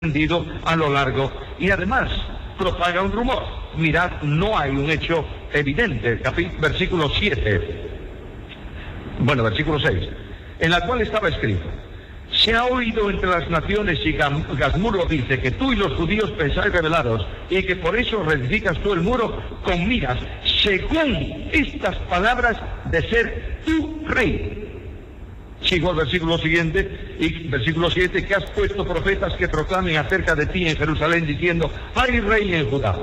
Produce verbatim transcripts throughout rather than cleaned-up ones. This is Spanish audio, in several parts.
extendido a lo largo y además propaga un rumor. Mirad, no hay un hecho evidente. Capítulo, versículo siete, bueno, versículo seis, en la cual estaba escrito: se ha oído entre las naciones, y Gasmuro dice, que tú y los judíos pensáis rebelaros, y que por eso reedificas tú el muro con miras, según estas palabras de ser tu rey. Sigo el versículo siguiente, y versículo siete, que has puesto profetas que proclamen acerca de ti en Jerusalén, diciendo, hay rey en Judá.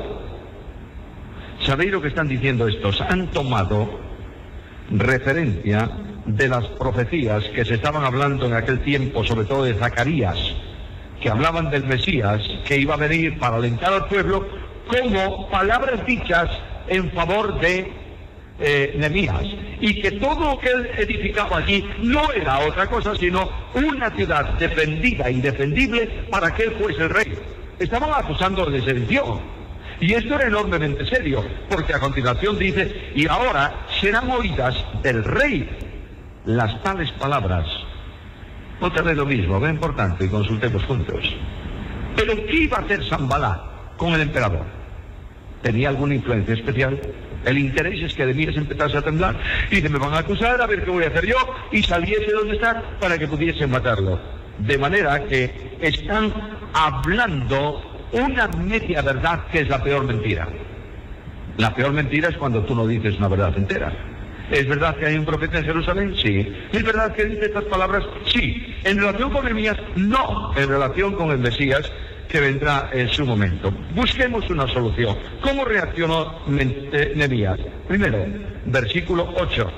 ¿Sabéis lo que están diciendo estos? Han tomado referencia de las profecías que se estaban hablando en aquel tiempo, sobre todo de Zacarías, que hablaban del Mesías, que iba a venir para alentar al pueblo, como palabras dichas en favor de eh, Nehemías, y que todo lo que él edificaba allí no era otra cosa sino una ciudad defendida y defendible para que él fuese el rey. Estaban acusando de sedición, y esto era enormemente serio, porque a continuación dice, y ahora serán oídas del rey las tales palabras. Otra vez lo mismo, ven por tanto y consultemos juntos. Pero ¿qué iba a hacer Sanballat con el emperador? ¿Tenía alguna influencia especial? El interés es que Nehemías empezase a temblar y dice, me van a acusar, a ver qué voy a hacer yo, y saliese donde está para que pudiesen matarlo. De manera que están hablando una media verdad, que es la peor mentira. La peor mentira es cuando tú no dices una verdad entera. ¿Es verdad que hay un profeta en Jerusalén? Sí. ¿Es verdad que dice estas palabras? Sí. ¿En relación con Nehemías? No. En relación con el Mesías, que vendrá en su momento. Busquemos una solución. ¿Cómo reaccionó Nehemías? Primero, versículo ocho.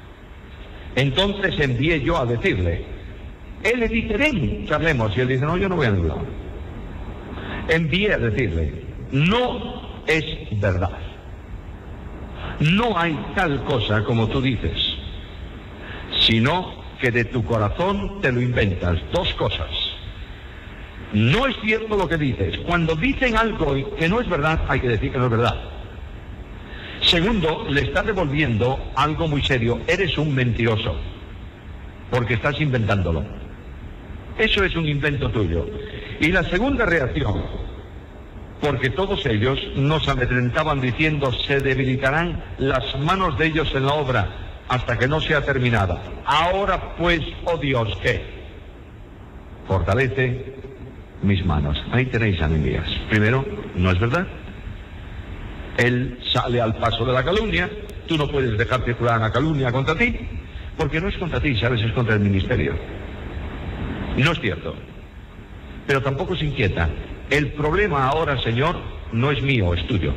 Entonces envié yo a decirle, él le dice, ven, charlemos. Y él dice, no, yo no voy a ningún lado. Envié a decirle, no es verdad. No hay tal cosa como tú dices, sino que de tu corazón te lo inventas. Dos cosas. No es cierto lo que dices. Cuando dicen algo que no es verdad, hay que decir que no es verdad. Segundo, le estás devolviendo algo muy serio. Eres un mentiroso, porque estás inventándolo. Eso es un invento tuyo. Y la segunda reacción, porque todos ellos nos amedrentaban diciendo, se debilitarán las manos de ellos en la obra hasta que no sea terminada. Ahora pues, oh Dios, ¿qué? Fortalece mis manos. Ahí tenéis a Nehemías. Primero, no es verdad. Él sale al paso de la calumnia. Tú no puedes dejar circular una calumnia contra ti, porque no es contra ti, sabes, es contra el ministerio. No es cierto. Pero tampoco se inquieta. El problema ahora, Señor, no es mío, es tuyo.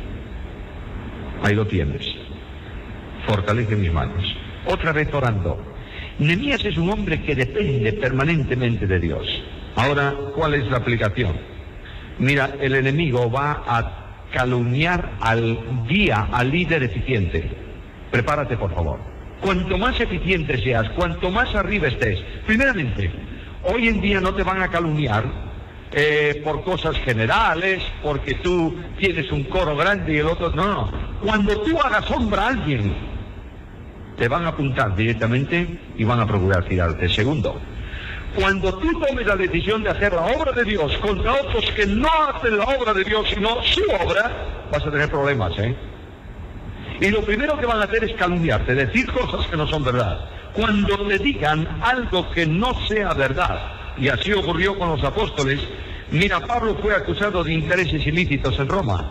Ahí lo tienes. Fortalece mis manos. Otra vez orando. Nehemías es un hombre que depende permanentemente de Dios. Ahora, ¿cuál es la aplicación? Mira, el enemigo va a calumniar al guía, al líder eficiente. Prepárate, por favor. Cuanto más eficiente seas, cuanto más arriba estés. Primeramente, hoy en día no te van a calumniar Eh, por cosas generales, porque tú tienes un coro grande y el otro... No, no. Cuando tú hagas sombra a alguien, te van a apuntar directamente y van a procurar tirarte. Segundo, cuando tú tomes la decisión de hacer la obra de Dios contra otros que no hacen la obra de Dios, sino su obra, vas a tener problemas, ¿eh? Y lo primero que van a hacer es calumniarte, decir cosas que no son verdad. Cuando te digan algo que no sea verdad, y así ocurrió con los apóstoles. Mira, Pablo fue acusado de intereses ilícitos en Roma.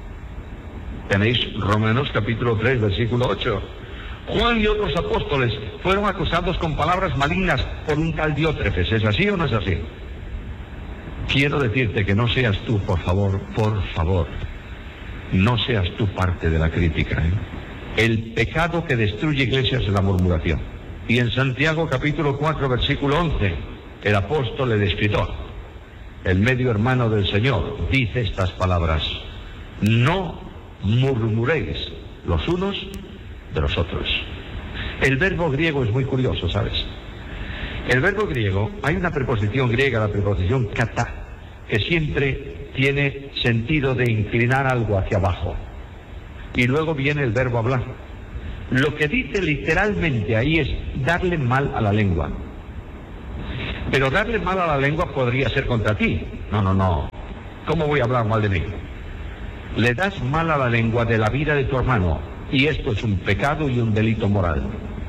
Tenéis Romanos capítulo tres, versículo ocho. Juan y otros apóstoles fueron acusados con palabras malignas por un tal Diótrefes. ¿Es así o no es así? Quiero decirte que no seas tú, por favor, por favor, no seas tú parte de la crítica, ¿eh? El pecado que destruye iglesias es la murmuración. Y en Santiago capítulo cuatro, versículo once, el apóstol, el escritor, el medio hermano del Señor, dice estas palabras: no murmuréis los unos de los otros. El verbo griego es muy curioso, ¿sabes? El verbo griego, hay una preposición griega, la preposición kata, que siempre tiene sentido de inclinar algo hacia abajo. Y luego viene el verbo hablar. Lo que dice literalmente ahí es darle mal a la lengua. Pero darle mal a la lengua podría ser contra ti, No, no, no. ¿Cómo voy a hablar mal de mí? Le das mal a la lengua de la vida de tu hermano, y esto es un pecado y un delito moral.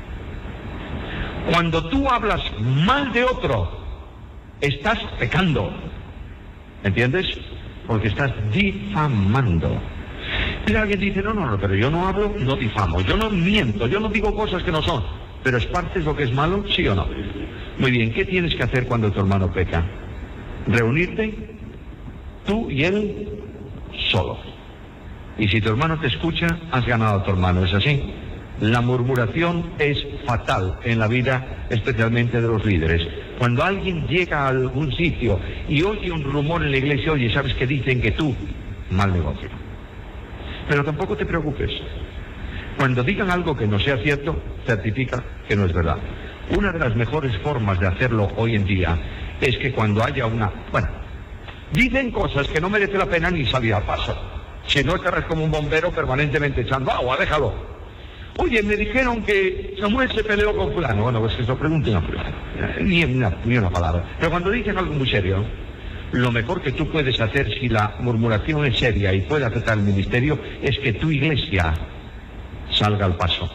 Cuando tú hablas mal de otro, estás pecando. ¿Entiendes? Porque estás difamando. Pero alguien dice, no, no, no, pero yo no hablo, no difamo, yo no miento, yo no digo cosas que no son. Pero ¿esparces lo que es malo? ¿Sí o no? Muy bien, ¿qué tienes que hacer cuando tu hermano peca? Reunirte, tú y él, solo. Y si tu hermano te escucha, has ganado a tu hermano, ¿es así? La murmuración es fatal en la vida, especialmente de los líderes. Cuando alguien llega a algún sitio y oye un rumor en la iglesia, oye, ¿sabes qué dicen que tú? Mal negocio. Pero tampoco te preocupes. Cuando digan algo que no sea cierto, certifica que no es verdad. Una de las mejores formas de hacerlo hoy en día es que cuando haya una... Bueno, dicen cosas que no merece la pena ni salir al paso. Si no, estarás como un bombero permanentemente echando agua, déjalo. Oye, me dijeron que Samuel se peleó con fulano. Bueno, pues que se pregunten a fulano. Ni una, ni una palabra. Pero cuando dicen algo muy serio, lo mejor que tú puedes hacer si la murmuración es seria y puede afectar al ministerio es que tu iglesia salga al paso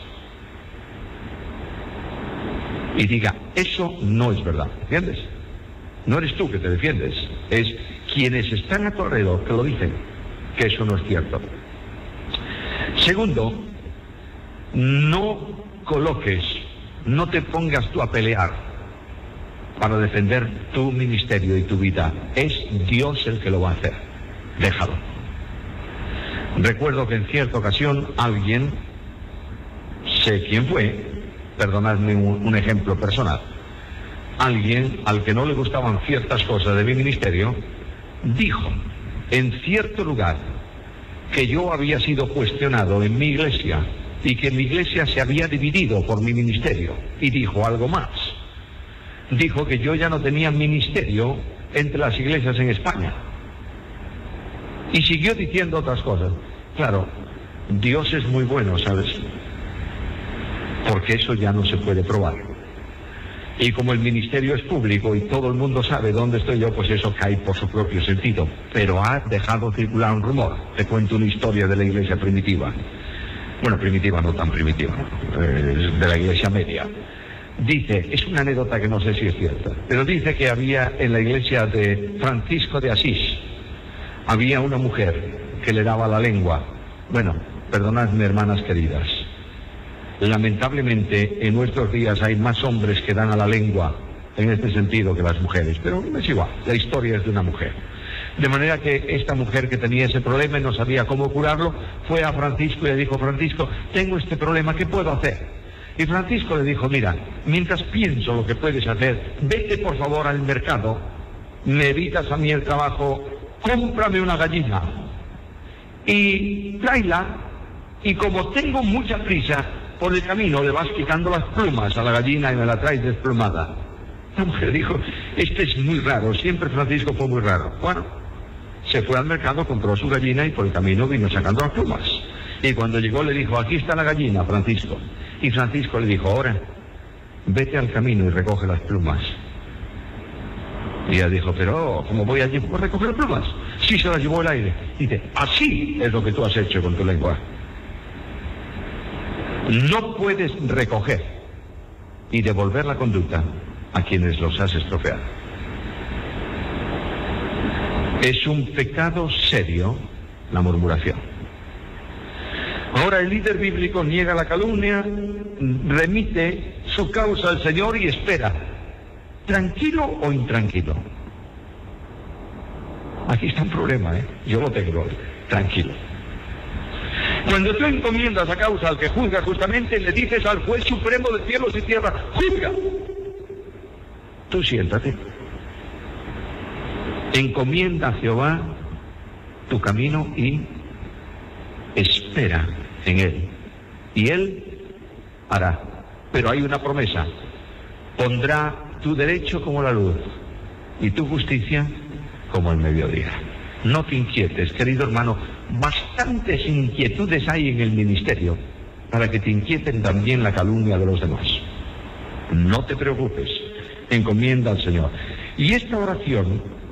y diga, eso no es verdad, ¿entiendes? No eres tú que te defiendes, es quienes están a tu alrededor que lo dicen, que eso no es cierto. Segundo, no coloques, no te pongas tú a pelear para defender tu ministerio y tu vida. Es Dios el que lo va a hacer. Déjalo. Recuerdo que en cierta ocasión alguien, sé quién fue, perdonadme un, un ejemplo personal, alguien al que no le gustaban ciertas cosas de mi ministerio, dijo en cierto lugar que yo había sido cuestionado en mi iglesia y que mi iglesia se había dividido por mi ministerio. Y dijo algo más. Dijo que yo ya no tenía ministerio entre las iglesias en España. Y siguió diciendo otras cosas. Claro, Dios es muy bueno, ¿sabes? Porque eso ya no se puede probar. Y como el ministerio es público y todo el mundo sabe dónde estoy yo, pues eso cae por su propio sentido. Pero ha dejado circular un rumor. Te cuento una historia de la iglesia primitiva. Bueno, primitiva, no tan primitiva, eh, de la iglesia media. Dice, es una anécdota que no sé si es cierta, pero dice que había en la iglesia de Francisco de Asís, había una mujer que le daba la lengua. Bueno, perdonadme, hermanas queridas, lamentablemente en nuestros días hay más hombres que dan a la lengua en este sentido que las mujeres, pero no es igual, la historia es de una mujer. De manera que esta mujer que tenía ese problema y no sabía cómo curarlo, fue a Francisco y le dijo, Francisco, tengo este problema, ¿qué puedo hacer? Y Francisco le dijo, mira, mientras pienso lo que puedes hacer, vete por favor al mercado, me evitas a mí el trabajo, cómprame una gallina y tráela, y como tengo mucha prisa, por el camino le vas quitando las plumas a la gallina y me la traes desplumada. La mujer dijo, este es muy raro, siempre Francisco fue muy raro. Bueno, se fue al mercado, compró su gallina y por el camino vino sacando las plumas. Y cuando llegó le dijo, aquí está la gallina, Francisco. Y Francisco le dijo, ahora, vete al camino y recoge las plumas. Y ella dijo, pero ¿cómo voy allí a recoger plumas? Sí, se las llevó el aire. Dice, así es lo que tú has hecho con tu lengua. No puedes recoger y devolver la conducta a quienes los has estropeado. Es un pecado serio la murmuración. Ahora el líder bíblico niega la calumnia, remite su causa al Señor y espera, tranquilo o intranquilo. Aquí está un problema, ¿eh? Yo lo tengo, tranquilo. Cuando tú encomiendas a causa al que juzga justamente, le dices al juez supremo de cielos y tierra, juzga. Tú siéntate. Encomienda a Jehová tu camino y espera en él. Y él hará. Pero hay una promesa. Pondrá tu derecho como la luz y tu justicia como el mediodía. No te inquietes, querido hermano. Bastantes inquietudes hay en el ministerio para que te inquieten también la calumnia de los demás. No te preocupes. Encomienda al Señor. Y esta oración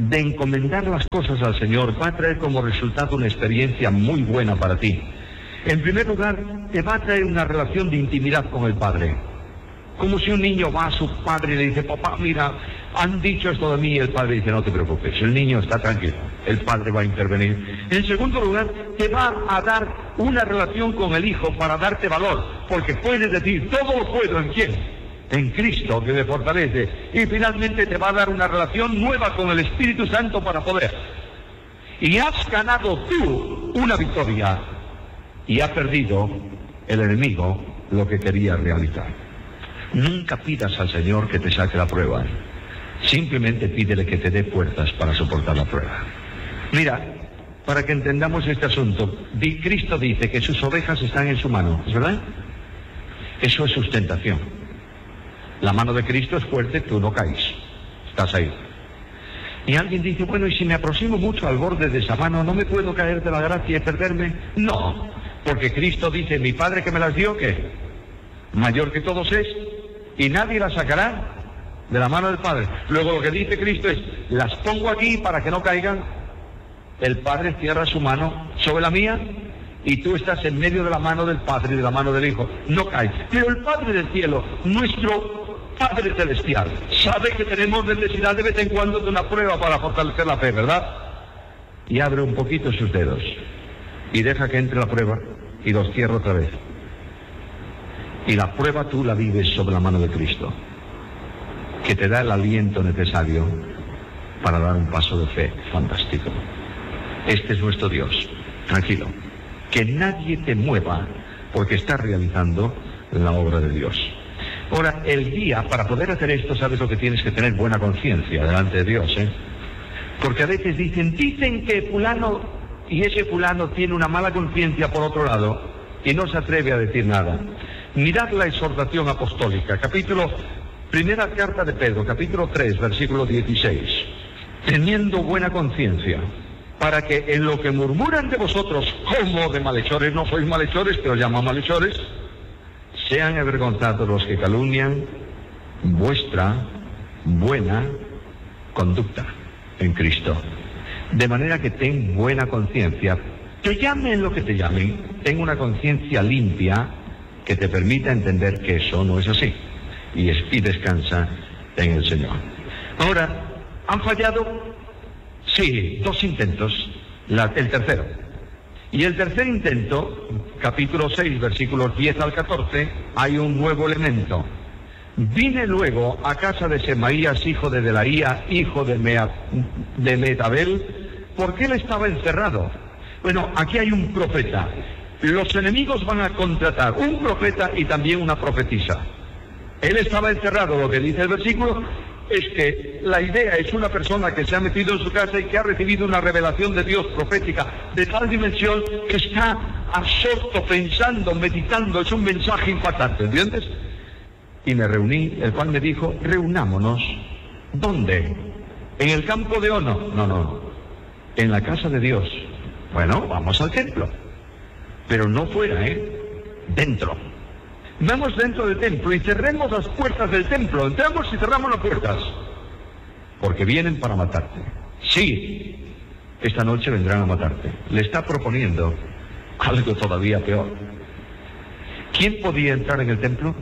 de encomendar las cosas al Señor va a traer como resultado una experiencia muy buena para ti. En primer lugar, te va a traer una relación de intimidad con el Padre. Como si un niño va a su padre y le dice, papá, mira, han dicho esto de mí, y el padre dice, no te preocupes, el niño está tranquilo, el padre va a intervenir. En segundo lugar, te va a dar una relación con el Hijo para darte valor, porque puedes decir, todo lo puedo en quién, en Cristo que me fortalece. Y finalmente te va a dar una relación nueva con el Espíritu Santo para poder. Y has ganado tú una victoria, y ha perdido el enemigo lo que quería realizar. Nunca pidas al Señor que te saque la prueba. Simplemente pídele que te dé fuerzas para soportar la prueba. Mira, para que entendamos este asunto, Cristo dice que sus ovejas están en su mano, ¿es verdad? Eso es sustentación. La mano de Cristo es fuerte, tú no caes. Estás ahí. Y alguien dice, bueno, ¿y si me aproximo mucho al borde de esa mano, no me puedo caer de la gracia y perderme? No, porque Cristo dice, mi Padre que me las dio, ¿qué? Mayor que todos es, y nadie las sacará de la mano del Padre. Luego lo que dice Cristo es, las pongo aquí para que no caigan. El Padre cierra su mano sobre la mía, y tú estás en medio de la mano del Padre y de la mano del Hijo. No caes. Pero el Padre del cielo, nuestro Padre celestial, sabe que tenemos necesidad de vez en cuando de una prueba para fortalecer la fe, ¿verdad? Y abre un poquito sus dedos, y deja que entre la prueba, y los cierra otra vez. Y la prueba tú la vives sobre la mano de Cristo, que te da el aliento necesario para dar un paso de fe fantástico. Este es nuestro Dios. Tranquilo. Que nadie te mueva porque estás realizando la obra de Dios. Ahora, el guía, para poder hacer esto, sabes lo que tienes que tener buena conciencia delante de Dios, ¿eh? Porque a veces dicen, dicen que fulano, y ese fulano tiene una mala conciencia por otro lado, y no se atreve a decir nada. Mirad la exhortación apostólica, capítulo, primera carta de Pedro, capítulo tres, versículo dieciséis. Teniendo buena conciencia, para que en lo que murmuran de vosotros como de malhechores, no sois malhechores, pero os llaman malhechores, sean avergonzados los que calumnian vuestra buena conducta en Cristo. De manera que ten buena conciencia. Te llamen lo que te llamen, ten una conciencia limpia que te permita entender que eso no es así. Y, es, y descansa en el Señor. Ahora, ¿han fallado? Sí, dos intentos. La, el tercero. Y el tercer intento, capítulo seis, versículos diez al catorce, hay un nuevo elemento. Vine luego a casa de Semaías, hijo de Delaía, hijo de, Mea, de Metabel, porque él estaba encerrado. Bueno, aquí hay un profeta. Los enemigos van a contratar un profeta y también una profetisa. Él estaba encerrado, lo que dice el versículo es que la idea es una persona que se ha metido en su casa y que ha recibido una revelación de Dios profética de tal dimensión que está absorto, pensando, meditando, es un mensaje impactante, ¿entiendes? Y me reuní, el cual me dijo, reunámonos. ¿Dónde? ¿En el campo de Ono? No, no, en la casa de Dios. Bueno, vamos al templo. Pero no fuera, ¿eh? Dentro. Vamos dentro del templo y cerremos las puertas del templo. Entramos y cerramos las puertas. Porque vienen para matarte. Sí, esta noche vendrán a matarte. Le está proponiendo algo todavía peor. ¿Quién podía entrar en el templo?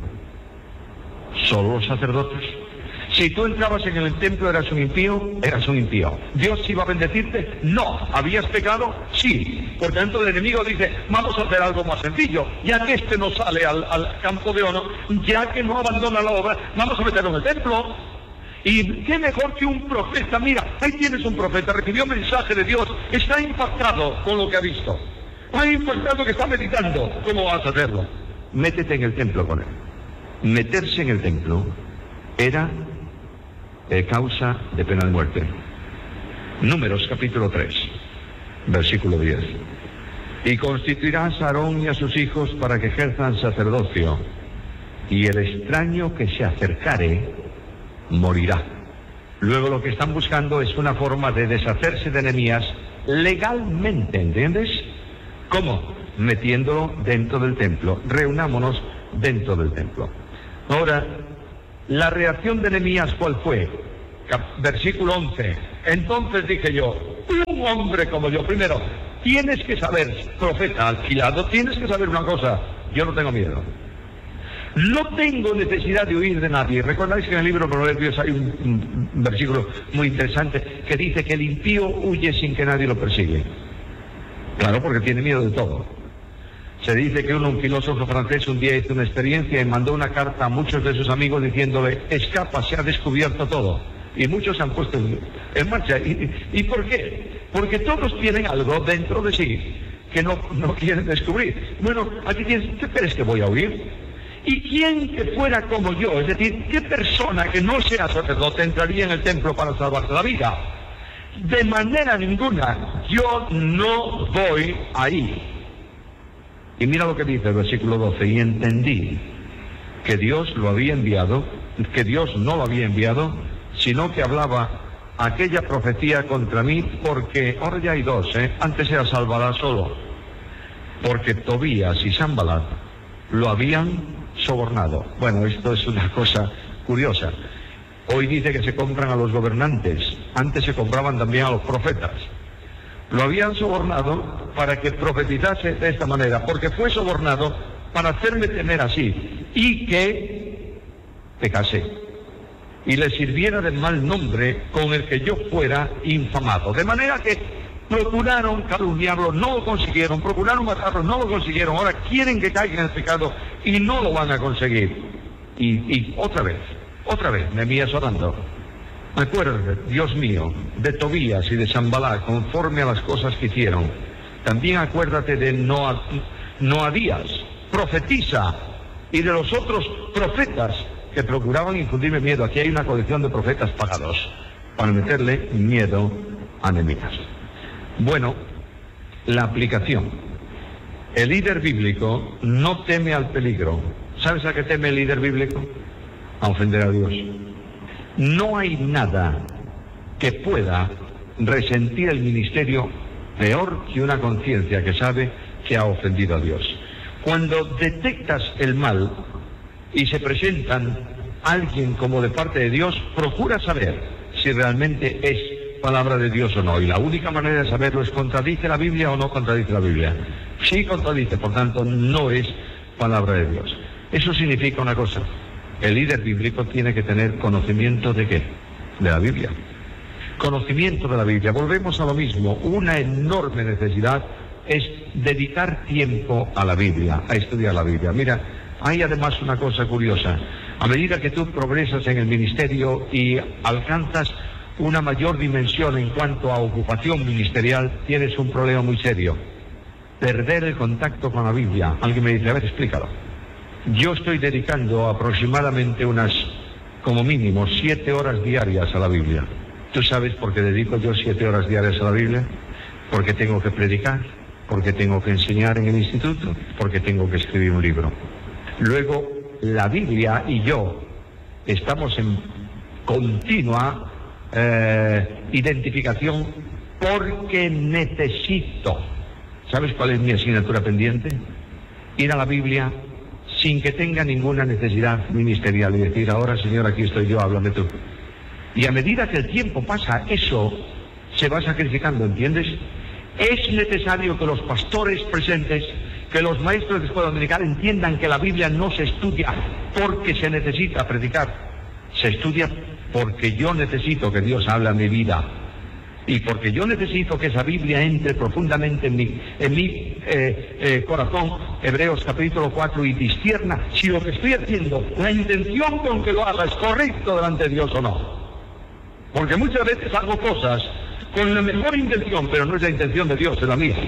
Solo los sacerdotes. Si tú entrabas en el templo, ¿eras un impío? Eras un impío. ¿Dios iba a bendecirte? No. ¿Habías pecado? Sí. Por tanto, el enemigo dice, vamos a hacer algo más sencillo. Ya que este no sale al, al campo de Ono, ya que no abandona la obra, vamos a meterlo en el templo. Y qué mejor que un profeta. Mira, ahí tienes un profeta, recibió mensaje de Dios, está impactado con lo que ha visto. Está impactado que está meditando. ¿Cómo vas a hacerlo? Métete en el templo con él. Meterse en el templo era Eh, causa de pena de muerte. Números capítulo tres, versículo diez. Y constituirás a Aarón y a sus hijos para que ejerzan sacerdocio, y el extraño que se acercare morirá. Luego lo que están buscando es una forma de deshacerse de Nehemías legalmente, ¿entiendes? ¿Cómo? Metiéndolo dentro del templo. Reunámonos dentro del templo. Ahora, la reacción de Nehemías, ¿cuál fue? versículo once. Entonces dije yo, un hombre como yo, primero, tienes que saber, profeta alquilado, tienes que saber una cosa, yo no tengo miedo. No tengo necesidad de huir de nadie. Recordáis que en el libro de Proverbios hay un, un versículo muy interesante que dice que el impío huye sin que nadie lo persigue. Claro, porque tiene miedo de todo. Se dice que uno, un filósofo francés, un día hizo una experiencia y mandó una carta a muchos de sus amigos diciéndole, escapa, se ha descubierto todo. Y muchos se han puesto en, en marcha. ¿Y, ¿Y por qué? Porque todos tienen algo dentro de sí que no, no quieren descubrir. Bueno, aquí tienes, ¿qué crees que voy a huir? ¿Y quién que fuera como yo? Es decir, ¿qué persona que no sea sacerdote entraría en el templo para salvarse la vida? De manera ninguna, yo no voy ahí. Y mira lo que dice el versículo doce, y entendí que Dios lo había enviado, que Dios no lo había enviado, sino que hablaba aquella profecía contra mí, porque, ahora ya hay dos, ¿eh? Antes era Sanbalat solo, porque Tobías y Sanbalat lo habían sobornado. Bueno, esto es una cosa curiosa. Hoy dice que se compran a los gobernantes, antes se compraban también a los profetas. Lo habían sobornado para que profetizase de esta manera, porque fue sobornado para hacerme temer así, y que pecase, y le sirviera de mal nombre con el que yo fuera infamado. De manera que procuraron calumniarlo, no lo consiguieron, procuraron matarlo, no lo consiguieron, ahora quieren que caiga en el pecado y no lo van a conseguir. Y, y otra vez, otra vez, Nehemías orando. Acuérdate, Dios mío, de Tobías y de Sanbalat, conforme a las cosas que hicieron. También acuérdate de Noa, Noadías, profetiza, y de los otros profetas que procuraban infundirme miedo. Aquí hay una colección de profetas pagados para meterle miedo a Nehemías. Bueno, la aplicación. El líder bíblico no teme al peligro. ¿Sabes a qué teme el líder bíblico? A ofender a Dios. No hay nada que pueda resentir el ministerio peor que una conciencia que sabe que ha ofendido a Dios. Cuando detectas el mal y se presentan alguien como de parte de Dios, procura saber si realmente es palabra de Dios o no. Y la única manera de saberlo es, ¿contradice la Biblia o no contradice la Biblia? Sí contradice, por tanto, no es palabra de Dios. Eso significa una cosa. El líder bíblico tiene que tener conocimiento de qué? De la Biblia. Conocimiento de la Biblia. Volvemos a lo mismo. Una enorme necesidad es dedicar tiempo a la Biblia, a estudiar la Biblia. Mira, hay además una cosa curiosa. A medida que tú progresas en el ministerio y alcanzas una mayor dimensión en cuanto a ocupación ministerial, tienes un problema muy serio. Perder el contacto con la Biblia. Alguien me dice, a ver, explícalo. Yo estoy dedicando aproximadamente unas, como mínimo, siete horas diarias a la Biblia. ¿Tú sabes por qué dedico yo siete horas diarias a la Biblia? Porque tengo que predicar, porque tengo que enseñar en el instituto, porque tengo que escribir un libro. Luego, la Biblia y yo estamos en continua eh, identificación porque necesito. ¿Sabes cuál es mi asignatura pendiente? Ir a la Biblia sin que tenga ninguna necesidad ministerial y decir, ahora, Señor, aquí estoy yo, háblame tú. Y a medida que el tiempo pasa, eso se va sacrificando, ¿entiendes? Es necesario que los pastores presentes, que los maestros de escuela dominical entiendan que la Biblia no se estudia porque se necesita predicar, se estudia porque yo necesito que Dios hable a mi vida. Y porque yo necesito que esa Biblia entre profundamente en mi, en mi eh, eh, corazón, Hebreos capítulo cuatro, y discierna si lo que estoy haciendo, la intención con que lo haga es correcto delante de Dios o no. Porque muchas veces hago cosas con la mejor intención, pero no es la intención de Dios, es la mía.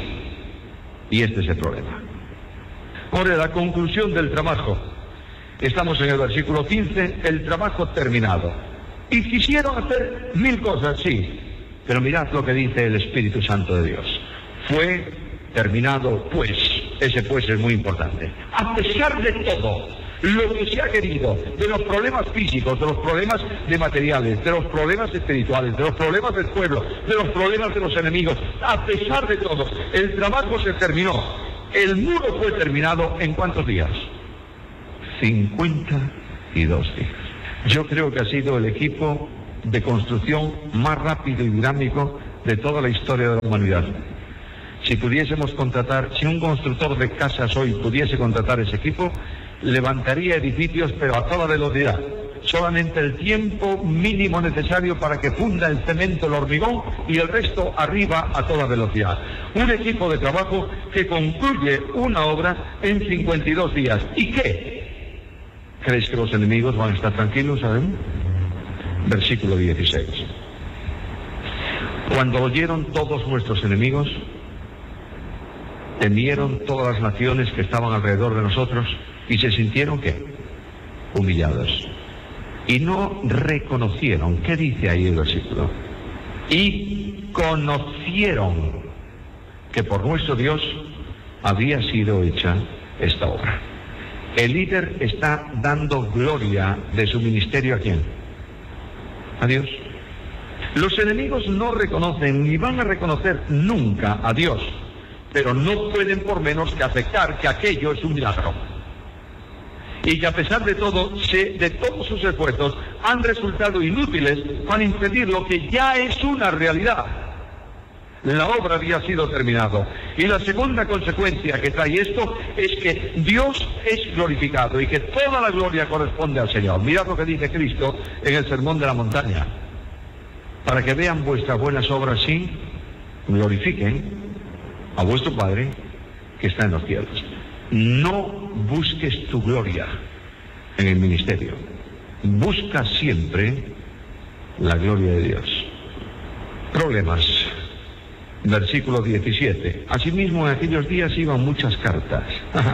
Y este es el problema. Ahora, la conclusión del trabajo. Estamos en el versículo quince, el trabajo terminado. Y quisieron hacer mil cosas, sí. Pero mirad lo que dice el Espíritu Santo de Dios. Fue terminado, pues. Ese pues es muy importante. A pesar de todo lo que se ha querido, de los problemas físicos, de los problemas de materiales, de los problemas espirituales, de los problemas del pueblo, de los problemas de los enemigos, a pesar de todo, el trabajo se terminó. El muro fue terminado ¿en cuántos días? cincuenta y dos días. Yo creo que ha sido el equipo de construcción más rápido y dinámico de toda la historia de la humanidad. Si pudiésemos contratar, si un constructor de casas hoy pudiese contratar ese equipo, levantaría edificios pero a toda velocidad. Solamente el tiempo mínimo necesario para que funda el cemento, el hormigón y el resto arriba a toda velocidad. Un equipo de trabajo que concluye una obra en cincuenta y dos días. ¿Y qué? ¿Crees que los enemigos van a estar tranquilos, saben? Versículo dieciséis. Cuando oyeron todos nuestros enemigos, temieron todas las naciones que estaban alrededor de nosotros y se sintieron, ¿qué? Humillados. Y no reconocieron, ¿qué dice ahí el versículo? Y conocieron que por nuestro Dios había sido hecha esta obra. El líder está dando gloria de su ministerio ¿a quién? A Dios. Los enemigos no reconocen ni van a reconocer nunca a Dios, pero no pueden por menos que aceptar que aquello es un milagro. Y que a pesar de todo, se, de todos sus esfuerzos, han resultado inútiles para impedir lo que ya es una realidad. La obra había sido terminada. Y la segunda consecuencia que trae esto es que Dios es glorificado y que toda la gloria corresponde al Señor. Mirad lo que dice Cristo en el Sermón de la Montaña. Para que vean vuestras buenas obras, sí, glorifiquen a vuestro Padre que está en los cielos. No busques tu gloria en el ministerio. Busca siempre la gloria de Dios. Problemas. Versículo diecisiete. Asimismo, en aquellos días iban muchas cartas.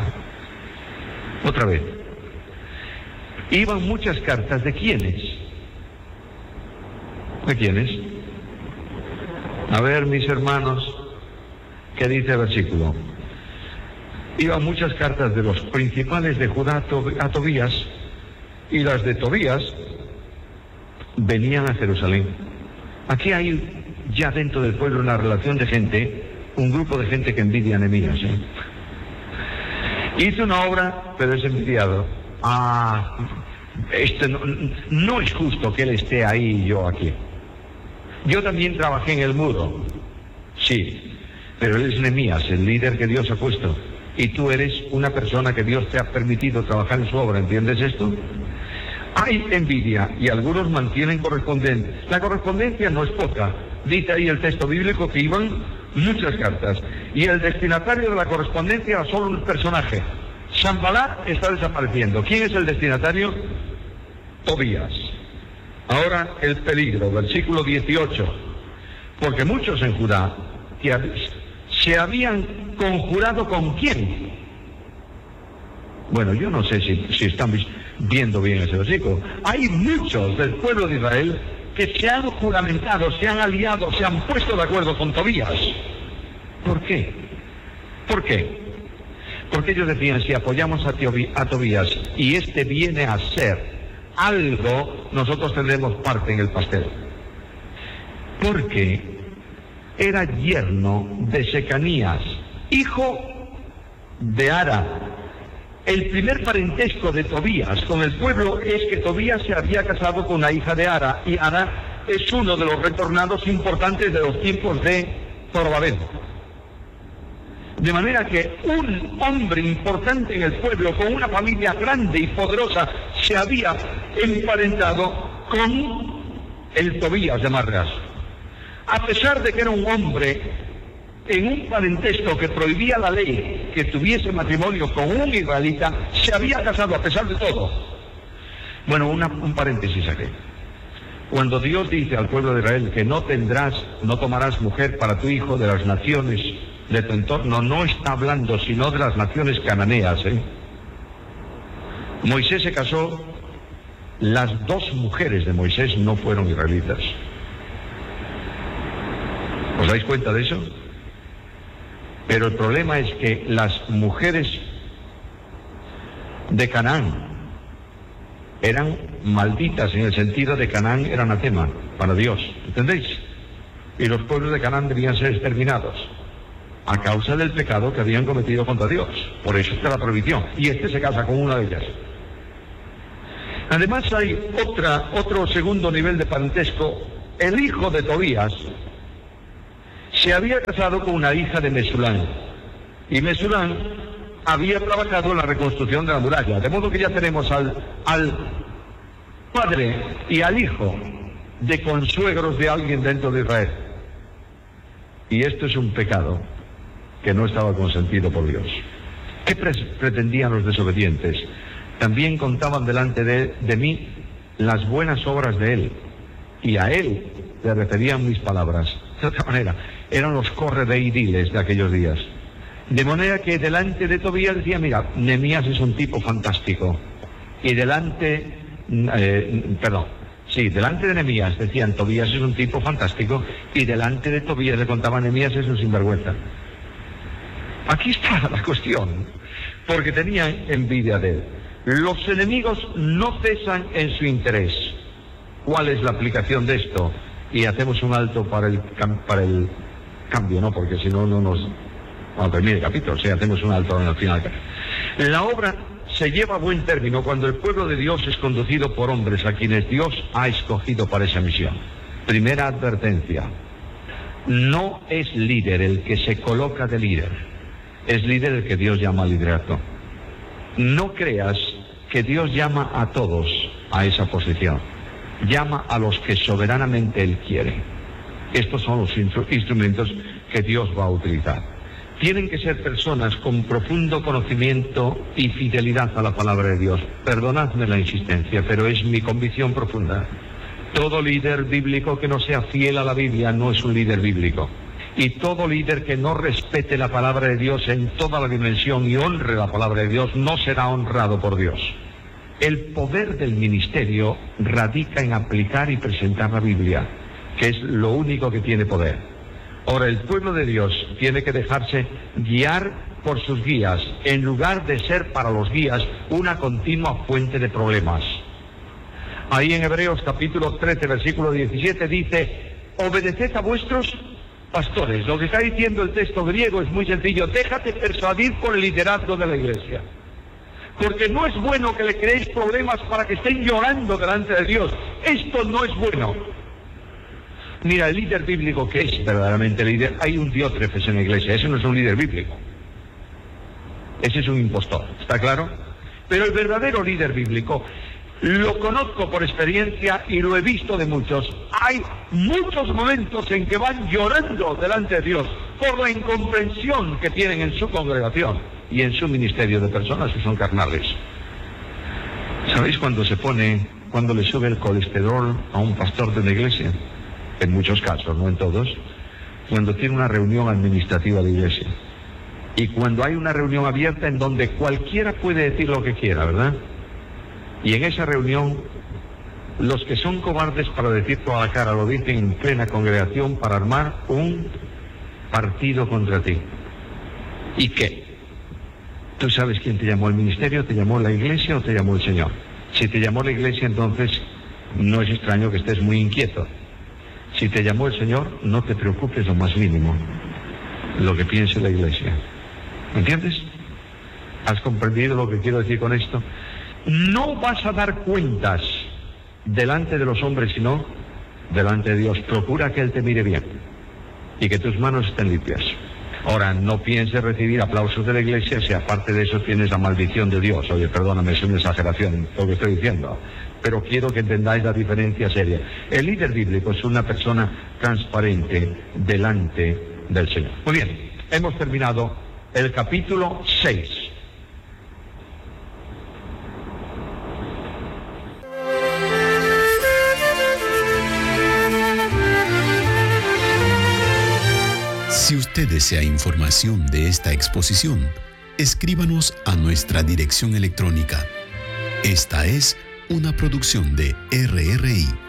Otra vez. Iban muchas cartas. ¿De quiénes? ¿De quiénes? A ver, mis hermanos, ¿qué dice el versículo? Iban muchas cartas de los principales de Judá a Tobías, y las de Tobías venían a Jerusalén. Aquí hay ya dentro del pueblo una relación de gente, un grupo de gente que envidia a Nehemías, ¿eh? Hizo una obra, pero es envidiado. Ah, este no, no es justo que él esté ahí y yo aquí. Yo también trabajé en el muro, sí, pero él es Nehemías, el líder que Dios ha puesto. Y tú eres una persona que Dios te ha permitido trabajar en su obra, ¿entiendes esto? Hay envidia y algunos mantienen correspondencia. La correspondencia no es poca. Dice ahí el texto bíblico que iban muchas cartas. Y el destinatario de la correspondencia era solo un personaje. Sanballat está desapareciendo. ¿Quién es el destinatario? Tobías. Ahora el peligro, versículo dieciocho. Porque muchos en Judá se habían conjurado con quién. Bueno, yo no sé si, si están viendo bien ese versículo. Hay muchos del pueblo de Israel que se han juramentado, se han aliado, se han puesto de acuerdo con Tobías. ¿Por qué? ¿Por qué? Porque ellos decían, si apoyamos a, Tobí, a Tobías y este viene a ser algo, nosotros tendremos parte en el pastel. Porque era yerno de Secanías, hijo de Ara. El primer parentesco de Tobías con el pueblo es que Tobías se había casado con una hija de Ara, y Ara es uno de los retornados importantes de los tiempos de Zorobabel. De manera que un hombre importante en el pueblo, con una familia grande y poderosa, se había emparentado con el Tobías de Marras. A pesar de que era un hombre en un parentesco que prohibía la ley que tuviese matrimonio con un israelita, se había casado a pesar de todo. Bueno, una, un paréntesis aquí. Cuando Dios dice al pueblo de Israel que no tendrás, no tomarás mujer para tu hijo de las naciones de tu entorno, no está hablando sino de las naciones cananeas, ¿eh? Moisés se casó, las dos mujeres de Moisés no fueron israelitas. ¿Os dais cuenta de eso? Pero el problema es que las mujeres de Canaán eran malditas, en el sentido de Canaán era anatema para Dios, ¿entendéis? Y los pueblos de Canaán debían ser exterminados a causa del pecado que habían cometido contra Dios. Por eso está la prohibición. Y este se casa con una de ellas. Además hay otra, otro segundo nivel de parentesco. El hijo de Tobías se había casado con una hija de Mesulán, y Mesulán había trabajado en la reconstrucción de la muralla, de modo que ya tenemos al, al padre y al hijo de consuegros de alguien dentro de Israel. Y esto es un pecado que no estaba consentido por Dios. ¿Qué pre- pretendían los desobedientes? También contaban delante de, de mí las buenas obras de él, y a él le referían mis palabras. De otra manera, eran los corredeidiles de aquellos días. De manera que delante de Tobías decía, mira, Nehemías es un tipo fantástico. Y delante, eh, perdón, sí, delante de Nehemías decían, Tobías es un tipo fantástico, y delante de Tobías le contaban, Nehemías es un sinvergüenza. Aquí está la cuestión, porque tenían envidia de él. Los enemigos no cesan en su interés. ¿Cuál es la aplicación de esto? Y hacemos un alto para el, para el cambio, ¿no? Porque si no, no nos... Cuando termine el capítulo, o sea, hacemos un alto en el final. La obra se lleva a buen término cuando el pueblo de Dios es conducido por hombres a quienes Dios ha escogido para esa misión. Primera advertencia. No es líder el que se coloca de líder. Es líder el que Dios llama liderato. No creas que Dios llama a todos a esa posición. Llama a los que soberanamente Él quiere. Estos son los instru- instrumentos que Dios va a utilizar. Tienen que ser personas con profundo conocimiento y fidelidad a la palabra de Dios. Perdonadme la insistencia, pero es mi convicción profunda. Todo líder bíblico que no sea fiel a la Biblia no es un líder bíblico. Y todo líder que no respete la palabra de Dios en toda la dimensión y honre la palabra de Dios no será honrado por Dios. El poder del ministerio radica en aplicar y presentar la Biblia, que es lo único que tiene poder. Ahora, el pueblo de Dios tiene que dejarse guiar por sus guías, en lugar de ser para los guías una continua fuente de problemas. Ahí en Hebreos capítulo trece, versículo diecisiete dice, obedeced a vuestros pastores. Lo que está diciendo el texto griego es muy sencillo, déjate persuadir por el liderazgo de la iglesia. Porque no es bueno que le creéis problemas para que estén llorando delante de Dios. Esto no es bueno. Mira, el líder bíblico que es verdaderamente líder, hay un Diótrefes en la iglesia, ese no es un líder bíblico. Ese es un impostor, ¿está claro? Pero el verdadero líder bíblico, lo conozco por experiencia y lo he visto de muchos. Hay muchos momentos en que van llorando delante de Dios por la incomprensión que tienen en su congregación y en su ministerio de personas que son carnales. ¿Sabéis cuando se pone, cuando le sube el colesterol a un pastor de una iglesia? En muchos casos, no en todos, cuando tiene una reunión administrativa de iglesia. Y cuando hay una reunión abierta en donde cualquiera puede decir lo que quiera, ¿verdad? Y en esa reunión, los que son cobardes para decir toda la cara lo dicen en plena congregación para armar un partido contra ti. ¿Y qué? ¿Tú sabes quién te llamó al ministerio? ¿Te llamó la iglesia o te llamó el Señor? Si te llamó la iglesia, entonces no es extraño que estés muy inquieto. Si te llamó el Señor, no te preocupes lo más mínimo lo que piense la iglesia. ¿Me entiendes? ¿Has comprendido lo que quiero decir con esto? No vas a dar cuentas delante de los hombres, sino delante de Dios. Procura que Él te mire bien y que tus manos estén limpias. Ahora, no pienses recibir aplausos de la iglesia si aparte de eso tienes la maldición de Dios. Oye, perdóname, es una exageración lo que estoy diciendo, pero quiero que entendáis la diferencia seria. El líder bíblico es una persona transparente delante del Señor. Muy bien, hemos terminado el capítulo seis. Si usted desea información de esta exposición, escríbanos a nuestra dirección electrónica. Esta es una producción de R R I.